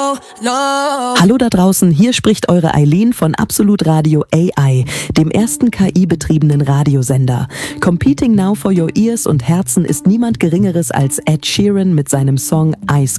Hallo da draußen, hier spricht eure Eileen von Absolut Radio AI, dem ersten KI-betriebenen Radiosender. Competing now for your ears und Herzen ist niemand Geringeres als Ed Sheeran mit seinem Song Ice